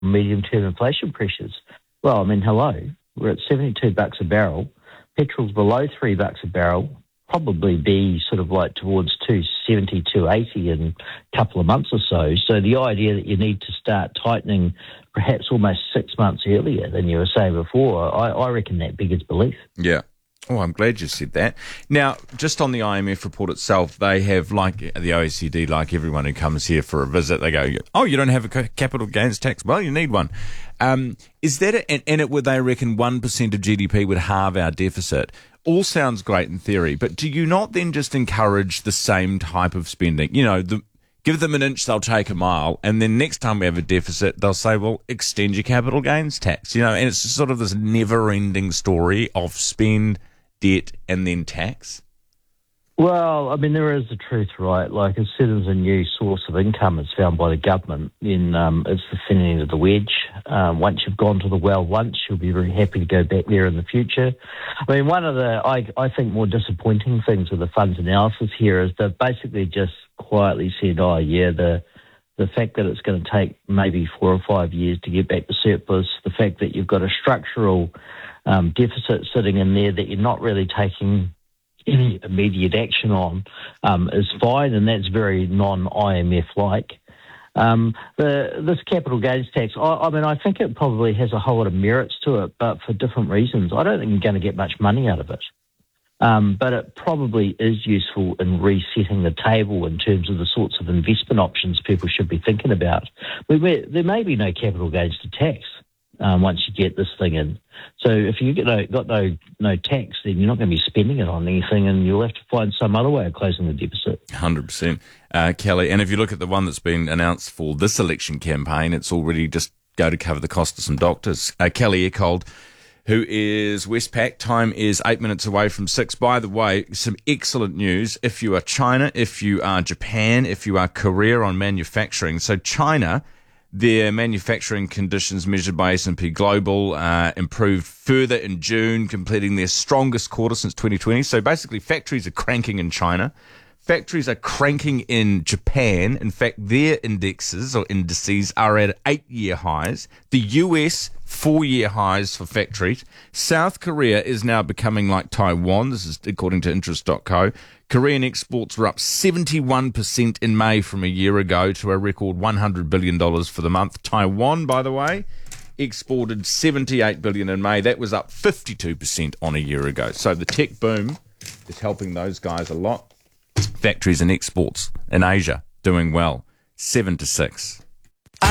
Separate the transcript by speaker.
Speaker 1: medium-term inflation pressures. Well, I mean, hello, we're at $72 a barrel. Petrol's below $3 a barrel. Probably be sort of like towards 270, 280 in a couple of months or so. So the idea that you need to start tightening perhaps almost 6 months earlier than you were saying before, I reckon that beggars belief.
Speaker 2: Yeah. Oh, I'm glad you said that. Now, just on the IMF report itself, they have, like the OECD, like everyone who comes here for a visit, they go, oh, you don't have a capital gains tax? Well, you need one. Is that would they reckon 1% of GDP would halve our deficit? All sounds great in theory, but do you not then just encourage the same type of spending? You know, give them an inch, they'll take a mile, and then next time we have a deficit, they'll say, well, extend your capital gains tax. You know, and it's sort of this never-ending story of spend, debt, and then tax.
Speaker 1: Well, I mean, there is the truth, right? Like, as soon as a new source of income is found by the government, then it's the thin end of the wedge. Once you've gone to the well once, you'll be very happy to go back there in the future. I mean, one of the, I think, more disappointing things with the funds analysis here is they've basically just quietly said, oh, yeah, the fact that it's going to take maybe 4 or 5 years to get back to surplus, the fact that you've got a structural deficit sitting in there that you're not really taking any immediate action on is fine, and that's very non-IMF-like. This capital gains tax, I mean, I think it probably has a whole lot of merits to it, but for different reasons. I don't think you're going to get much money out of it. But it probably is useful in resetting the table in terms of the sorts of investment options people should be thinking about. There may be no capital gains to tax once you get this thing in. So if you got no tax, then you're not going to be spending it on anything, and you'll have to find some other way of closing the deficit.
Speaker 2: 100%. Kelly, and if you look at the one that's been announced for this election campaign, it's already just go to cover the cost of some doctors. Kelly Eckhold, who is Westpac. Time is 8 minutes away from 6. By the way, some excellent news if you are China, if you are Japan, if you are Korea on manufacturing. So China, their manufacturing conditions measured by S&P Global improved further in June, completing their strongest quarter since 2020. So basically, factories are cranking in China. Factories are cranking in Japan. In fact, their indices are at 8-year highs. The US, 4-year highs for factories. South Korea is now becoming like Taiwan. This is according to interest.co. Korean exports were up 71% in May from a year ago to a record $100 billion for the month. Taiwan, by the way, exported $78 billion in May. That was up 52% on a year ago. So the tech boom is helping those guys a lot. Factories and exports in Asia doing well. 7 to 6.